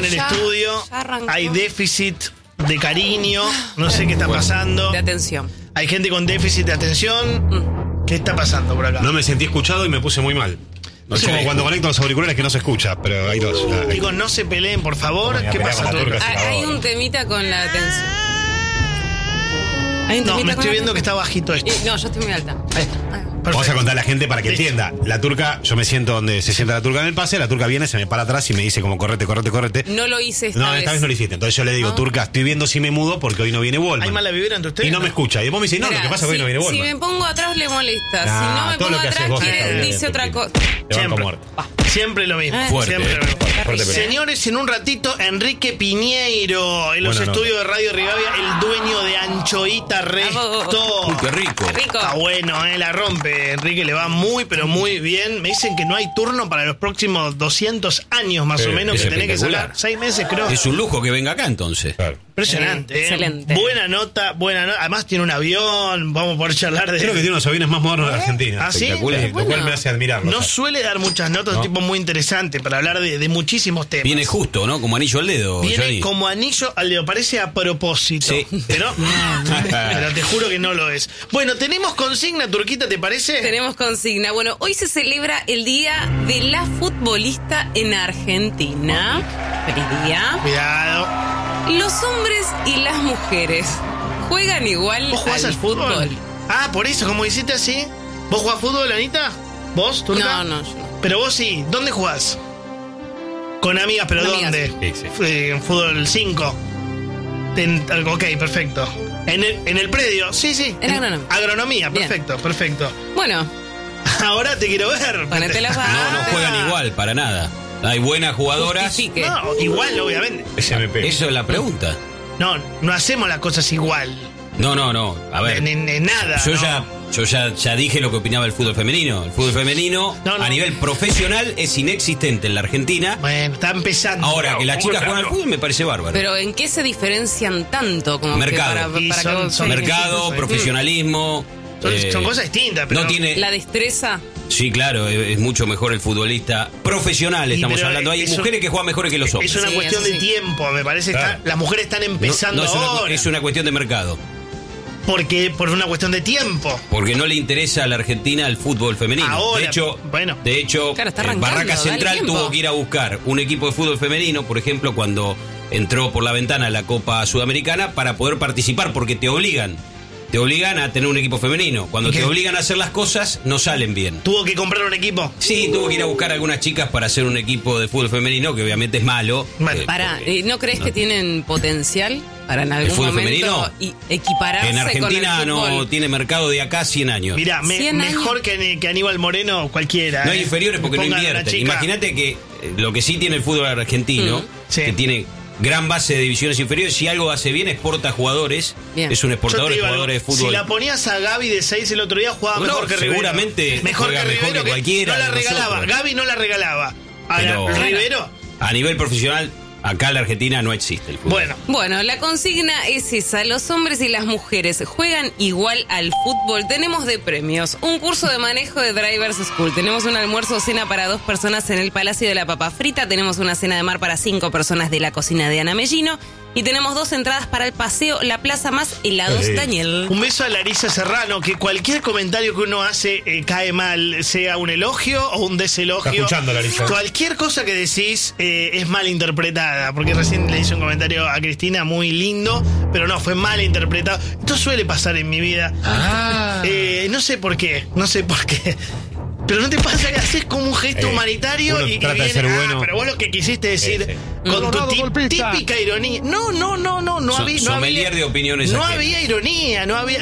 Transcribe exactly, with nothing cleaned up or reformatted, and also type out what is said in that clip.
en el Ya, estudio. ya arrancó. Hay déficit de cariño. No sé qué está pasando. De atención. Hay gente con déficit de atención. Mm. ¿Qué está pasando por acá? No me sentí escuchado y me puse muy mal. No Sí. es como cuando conecto los auriculares que no se escucha, pero hay dos. La- hay- Chicos, no se peleen, por favor. Bueno, ya ¿Qué pelea pasa, con la Turca? turca. Hay, hay un temita con la atención. Hay un No, temita me con estoy la viendo que atención. está bajito esto. Y- no, yo estoy muy alta. Ahí. Vamos a Perfecto. contar a la gente para que Listo. entienda. La turca, yo me siento donde se sienta la turca en el pase, la turca viene, se me para atrás y me dice como correte, correte, correte. No lo hice esta No, vez. esta vez no lo hiciste. Entonces yo le digo, Ah. turca, estoy viendo si me mudo porque hoy no viene Wallman. ¿Hay mala vibra entre ustedes? Y no me escucha. Y después me dice, no, Mirá, lo que pasa es que hoy si, no viene si Wallman. me pongo atrás le molesta. Nah, si no me todo lo pongo que haces atrás vos quiere- está bien, dice otra Turquín. cosa. Te banco Siempre. muerto. Siempre lo mismo. Eh. Fuerte, Siempre lo mismo. fuerte, fuerte, pero- Señores, en un ratito, Enrique Piñeiro, en los Buena estudios de Radio Rivadavia, el dueño de Anchoita Resto. Uy, qué rico. Qué rico. Está bueno, eh, la rompe. Enrique le va muy, pero muy bien. Me dicen que no hay turno para los próximos doscientos años más Eh, o menos es que tenés que espectacular. sacar. Seis meses, creo. Es un lujo que venga acá entonces. Claro. Impresionante. Eh, eh. excelente. Buena nota, buena nota. Además tiene un avión, vamos a poder charlar de... Creo que tiene unos aviones más modernos de Argentina. ¿Ah, sí? Espectaculares, Bueno. Lo cual me hace admirarlo. No o sea. suele dar muchas notas, No. un tipo muy interesante para hablar de, de muchísimos temas. Viene justo, ¿no? Como anillo al dedo, Viene Johnny. como anillo al dedo, parece a propósito. Sí. Pero, pero te juro que no lo es. Bueno, tenemos consigna, Turquita, ¿te parece? Tenemos consigna. Bueno, hoy se celebra el Día de la Futbolista en Argentina. Feliz día. Cuidado. Los hombres y las mujeres juegan igual ¿Vos jugás al fútbol? Ah, por eso, como hiciste así. ¿Vos jugás fútbol, Anita? ¿Vos, Turca? No, no, yo no. Pero vos sí. ¿Dónde jugás? Con amigas, pero Con amigas. ¿dónde? Sí, sí. Eh, En fútbol cinco. En- ok, perfecto. En el, en el predio, sí, sí. En agronomía. Agronomía, Bien. perfecto, perfecto. Bueno, Ahora te quiero ver. ponete las No, no batas. juegan igual, para nada. Hay buenas jugadoras. Justifique. No, igual, obviamente. S M P. Eso es la pregunta. No, no hacemos las cosas igual. No, no, no. A ver. En, en- en nada. Yo ¿no? ya, yo ya, ya dije lo que opinaba el fútbol femenino. El fútbol femenino No, no. a nivel profesional es inexistente en la Argentina. Bueno, está empezando. Ahora que las chicas juegan al fútbol me parece bárbaro. Pero ¿en qué se diferencian tanto? Como Mercado. Que para, Y para son- que vos- son- Mercado, Sí. profesionalismo. Son, eh, son cosas distintas, pero. No tiene. La destreza. Sí, claro, es, es mucho mejor el futbolista profesional, Y estamos pero hablando. Hay eso- mujeres que juegan mejor que los hombres. Es una Sí, cuestión eso de sí. tiempo, me parece. que Claro. está- las mujeres están No, empezando no es, una, ahora. es una cuestión de mercado. Porque por una cuestión de tiempo. Porque no le interesa a la Argentina el fútbol femenino. Ahora, de hecho, bueno. de hecho Claro, está eh, arrancando, Barraca dale Central tiempo. tuvo que ir a buscar un equipo de fútbol femenino, por ejemplo, cuando entró por la ventana la Copa Sudamericana, para poder participar, porque te obligan. Te obligan a tener un equipo femenino. Cuando ¿Y qué? te obligan a hacer las cosas, no salen bien. Tuvo que comprar un equipo. Sí, tuvo que ir a buscar algunas chicas para hacer un equipo de fútbol femenino, que obviamente es malo. Bueno, eh, Para, porque- ¿no crees que tienen potencial para en algún fútbol momento femenino? y equipararse en Argentina con el no fútbol? tiene mercado de acá a cien años. Mirá, me- cien años. mejor que, que Aníbal Moreno, cualquiera. No eh. hay inferiores porque no Pongan a la invierten. chica- Imagínate que eh, lo que sí tiene el fútbol argentino, Mm. Sí. que tiene gran base de divisiones inferiores, si algo hace bien, exporta jugadores. Bien. Es un Yo exportador te de digo jugadores de algo, fútbol. Si la ponías a Gaby de seis el otro día, jugaba No, mejor que Rivero. seguramente Mejor juega que mejor Rivero, que cualquiera No la de regalaba. nosotros. Gaby no la regalaba. Ahora, Pero- Rivero. A nivel profesional, acá en la Argentina no existe el fútbol. Bueno, Bueno, la consigna es esa. Los hombres y las mujeres juegan igual al fútbol. Tenemos de premios un curso de manejo de Drivers School. Tenemos un almuerzo o cena para dos personas en el Palacio de la Papa Frita. Tenemos una cena de mar para cinco personas de la cocina de Ana Mellino. Y tenemos dos entradas para el paseo La Plaza Más Helados Sí. Daniel. un beso a Larisa Serrano, que cualquier comentario que uno hace eh, cae mal, sea un elogio o un deselogio. Está escuchando, Larisa. Cualquier cosa que decís eh, es mal interpretada, porque recién le hice un comentario a Cristina muy lindo, pero no, fue mal interpretado. Esto suele pasar en mi vida. Eh, no sé por qué, no sé por qué. Pero no te pasa que haces como un gesto Eh, humanitario uno y, y trata de viene, ser "Ah, bueno". pero vos lo que quisiste decir Sí, sí. con tu Colorado ti- golpista. típica ironía. No, no, no, no, no So- había, no sommelier había, de opiniones no ajenas. había ironía, no había.